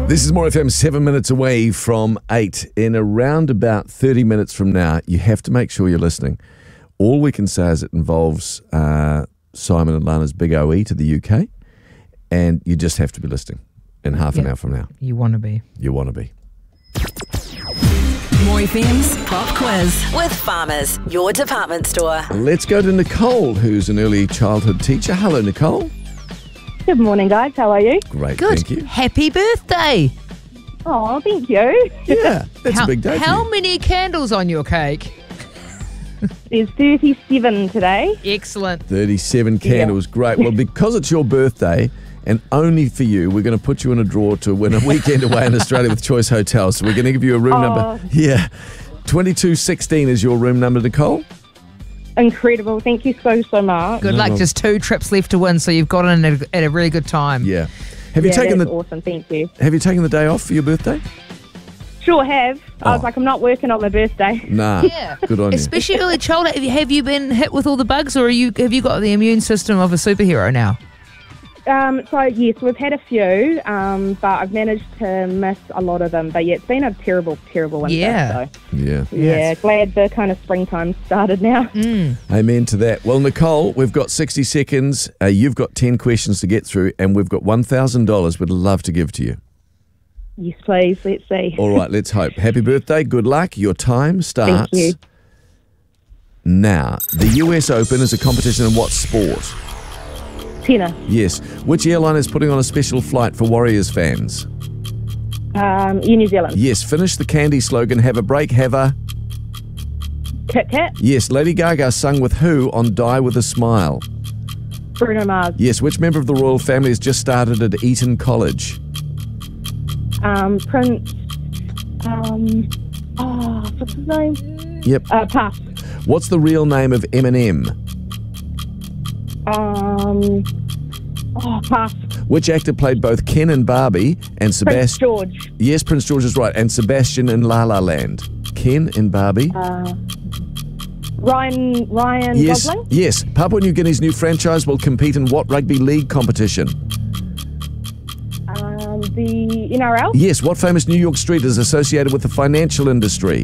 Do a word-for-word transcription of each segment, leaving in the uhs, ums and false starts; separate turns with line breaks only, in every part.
This is More F M, seven minutes away from eight. In around about thirty minutes from now, you have to make sure you're listening. All we can say is it involves uh, Simon and Lana's big O E to the U K, and you just have to be listening in half
yeah.
an hour from now.
You want to be.
You want to be.
More F M's Pop Quiz with Farmers, your department store.
Let's go to Nicole, who's an early childhood teacher. Hello, Nicole.
Good morning, guys. How are you?
Great,
Good.
thank you.
Happy birthday.
Oh, thank you.
Yeah, that's
how,
a big day for
How
you.
many candles on your cake?
There's thirty-seven today.
Excellent.
thirty-seven candles, great. Well, because it's your birthday, and only for you, we're going to put you in a draw to win a weekend away in Australia with Choice Hotels. So we're going to give you a room
Oh.
number. Yeah, twenty-two sixteen is your room number, Nicole.
Incredible. Thank you so, so much.
Good
No
luck.
problem.
Just two trips left to win, so you've got in at a, at a really good time.
Yeah. Have you
Yeah,
taken
that's
the
awesome. Thank you.
Have you taken the day off for your birthday?
Sure have. I was
Oh.
like, I'm not working on my birthday.
Nah.
Yeah.
Good on you.
Especially early childhood. Have you, have you been hit with all the bugs, or are you have you got the immune system of a superhero now?
Um, so, yes, we've had a few, um, but I've managed to miss a lot of them. But, yeah, it's been a terrible, terrible winter.
Yeah.
So,
Yeah.
yeah,
Yes.
glad the kind of springtime started now.
Amen to that. Well, Nicole, we've got sixty seconds. Uh, you've got ten questions to get through, and we've got one thousand dollars we'd love to give to you.
Yes, please. Let's see.
All right, let's hope. Happy birthday. Good luck. Your time starts
Thank you.
now. The U S Open is a competition in what sport?
Tennis.
Yes. Which airline is putting on a special flight for Warriors fans?
Um, in New Zealand.
Yes. Finish the candy slogan. Have a break. Have a...
Kit Kat.
Yes. Lady Gaga sung with who on Die With a Smile?
Bruno Mars.
Yes. Which member of the royal family has just started at Eton College?
Um, Prince. Um, oh, what's his name?
Yep.
Uh, pass.
What's the real name of Eminem?
Um, oh, pass.
Which actor played both Ken and Barbie and
Prince
Sebastian?
George.
Yes, Prince George is right. And Sebastian in La La Land. Ken and Barbie?
Uh, Ryan Ryan
yes.
Gosling.
Yes. Papua New Guinea's new franchise will compete in what rugby league competition?
Um, the N R L.
Yes. What famous New York street is associated with the financial industry?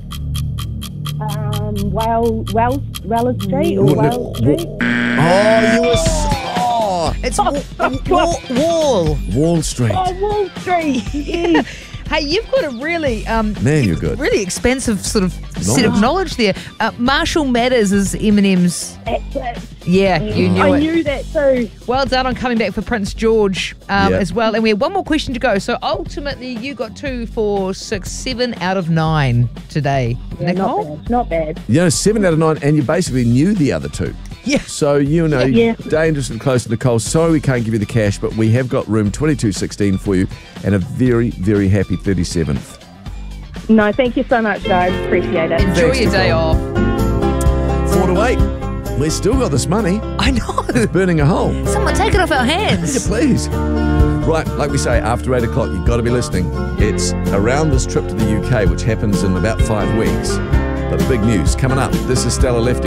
Um, Well, Wells, Wells Street or
Wa-
Wells Street.
Oh, you were... s- Oh,
It's Wall, Wall, Wall.
Wall Street.
Oh, Wall Street. Yeah.
Hey, you've got a really um,
Man,
you've
you're good.
really expensive sort of set of
Knowledge.
knowledge there. Uh, Marshall Mathers is Eminem's.
That's it.
Yeah, you knew
I
it.
knew that too.
Well done on coming back for Prince George um,
Yeah.
as well. And we have one more question to go. So ultimately, you got two, four, six, seven out of nine today.
Yeah,
Nicole?
not bad. Not bad.
You know, seven out of nine, and you basically knew the other two.
Yeah.
So, you know,
Yeah.
dangerously close to Nicole. Sorry we can't give you the cash, but we have got room twenty-two sixteen for you and a very, very happy thirty-seventh.
No, thank you so much, guys. Appreciate it.
Enjoy
Thanks,
your day
Nicole.
off.
Four to eight. We've still got this money.
I know.
Burning a hole.
Someone take it off our hands.
Yeah, please. Right, like we say, after eight o'clock, you've got to be listening. It's around this trip to the U K, which happens in about five weeks. But big news coming up. This is Stella Lefty.